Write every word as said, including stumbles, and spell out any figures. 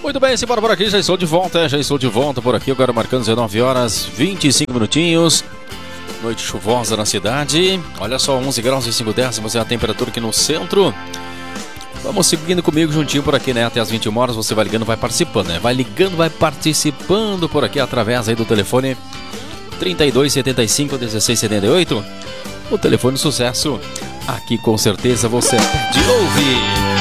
Muito bem, simbora por aqui, já estou de volta, já estou de volta por aqui, agora marcando dezenove horas, vinte e cinco minutinhos. Noite chuvosa na cidade, olha só, onze graus e cinco décimos é a temperatura aqui no centro. Vamos seguindo comigo juntinho por aqui, né? Até as vinte e uma horas você vai ligando, vai participando, né? Vai ligando, vai participando por aqui através aí do telefone trinta e dois, setenta e cinco, dezesseis, setenta e oito. O telefone sucesso, aqui com certeza você pode ouvir.